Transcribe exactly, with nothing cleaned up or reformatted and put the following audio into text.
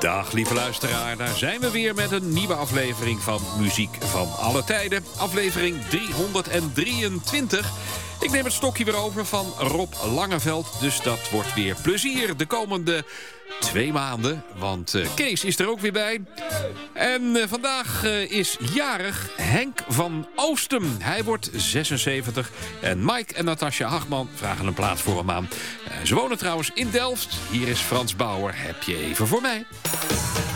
Dag lieve luisteraar, daar zijn we weer met een nieuwe aflevering van Muziek van Alle Tijden. Aflevering driehonderddrieëntwintig. Ik neem het stokje weer over van Rob Langeveld, dus dat wordt weer plezier de komende twee maanden. Want uh, Kees is er ook weer bij. En uh, vandaag uh, is jarig Henk van Oostum. Hij wordt zesenzeventig. En Mike en Natasja Hagman vragen een plaat voor hem aan. Uh, ze wonen trouwens in Delft. Hier is Frans Bauer. Heb je even voor mij?